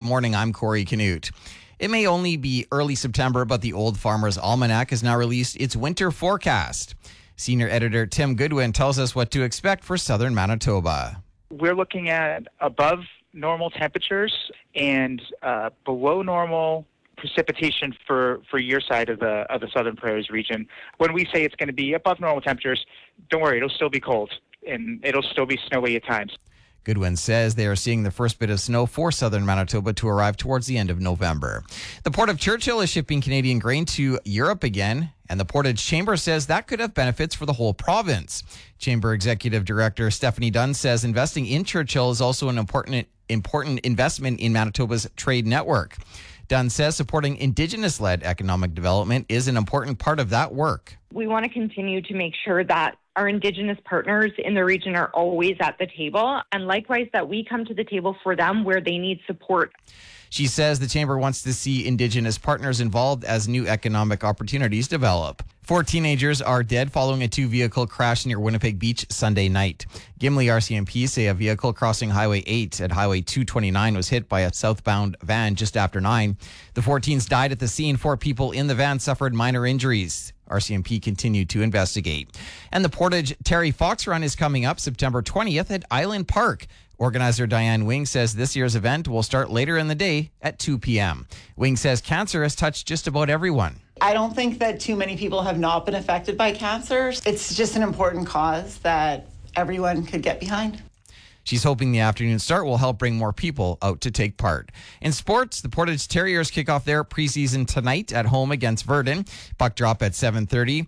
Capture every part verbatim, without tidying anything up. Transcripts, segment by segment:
morning. I'm Corey Canute. It may only be early September, but the Old Farmer's Almanac has now released its winter forecast. Senior editor Tim Goodwin tells us what to expect for southern Manitoba. We're looking at above normal temperatures and uh, below normal precipitation for, for your side of the of the Southern Prairies region. When we say it's going to be above normal temperatures, don't worry, it'll still be cold and it'll still be snowy at times. Goodwin says they are seeing the first bit of snow for southern Manitoba to arrive towards the end of November. The Port of Churchill is shipping Canadian grain to Europe again, and the Portage Chamber says that could have benefits for the whole province. Chamber Executive Director Stephanie Dunn says investing in Churchill is also an important, important investment in Manitoba's trade network. Dunn says supporting Indigenous-led economic development is an important part of that work. We want to continue to make sure that our Indigenous partners in the region are always at the table, and likewise that we come to the table for them where they need support. She says the Chamber wants to see Indigenous partners involved as new economic opportunities develop. Four teenagers are dead following a two-vehicle crash near Winnipeg Beach Sunday night. Gimli R C M P say a vehicle crossing Highway eight at Highway two twenty-nine was hit by a southbound van just after nine. The four teens died at the scene. Four people in the van suffered minor injuries. R C M P continued to investigate. And the Portage Terry Fox Run is coming up September twentieth at Island Park. Organizer Diane Wing says this year's event will start later in the day at two p.m. Wing says cancer has touched just about everyone. I don't think that too many people have not been affected by cancer. It's just an important cause that everyone could get behind. She's hoping the afternoon start will help bring more people out to take part. In sports, the Portage Terriers kick off their preseason tonight at home against Verdun. Puck drop at seven thirty.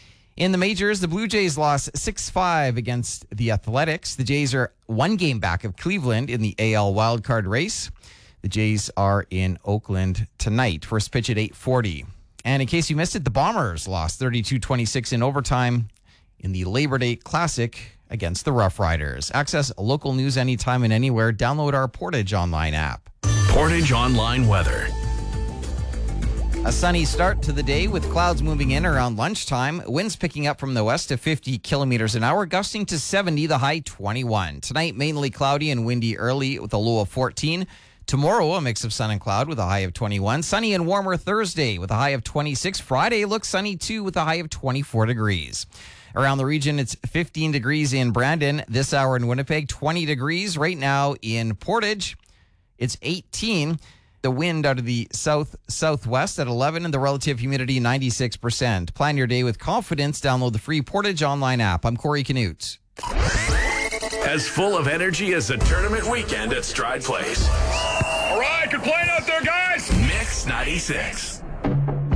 In the majors, the Blue Jays lost six five against the Athletics. The Jays are one game back of Cleveland in the A L wildcard race. The Jays are in Oakland tonight. First pitch at eight forty. And in case you missed it, the Bombers lost thirty-two twenty-six in overtime in the Labor Day Classic against the Rough Riders. Access local news anytime and anywhere. Download our Portage Online app. Portage Online weather. A sunny start to the day with clouds moving in around lunchtime. Winds picking up from the west to fifty kilometers an hour, gusting to seventy, the high twenty-one. Tonight, mainly cloudy and windy early with a low of fourteen. Tomorrow, a mix of sun and cloud with a high of twenty-one. Sunny and warmer Thursday with a high of twenty-six. Friday looks sunny too with a high of twenty-four degrees. Around the region, it's fifteen degrees in Brandon. This hour in Winnipeg, twenty degrees. Right now in Portage, it's eighteen. The wind out of the south-southwest at eleven and the relative humidity ninety-six percent. Plan your day with confidence. Download the free Portage Online app. I'm Corey Canute. As full of energy as a tournament weekend at Stride Place. All right, good playing out there, guys. Mix ninety-six.